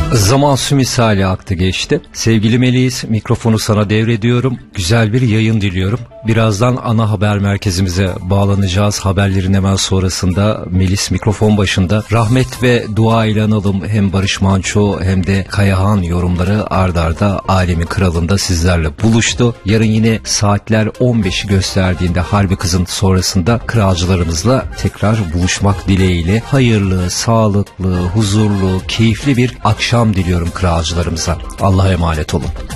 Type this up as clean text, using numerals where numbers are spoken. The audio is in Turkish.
Zaman su misali aktı geçti. Sevgili Melis, mikrofonu sana devrediyorum. Güzel bir yayın diliyorum. Birazdan ana haber merkezimize bağlanacağız. Haberlerin hemen sonrasında Melis mikrofon başında. Rahmet ve dua ile analım hem Barış Manço hem de Kayahan yorumları ard arda Alemin Kralı'nda sizlerle buluştu. Yarın yine saatler 15'i gösterdiğinde Harbi Kız'ın sonrasında kralcılarımızla tekrar buluşmak dileğiyle hayırlı, sağlıklı, huzurlu, keyifli bir akşam diliyorum kralcılarımıza. Allah'a emanet olun.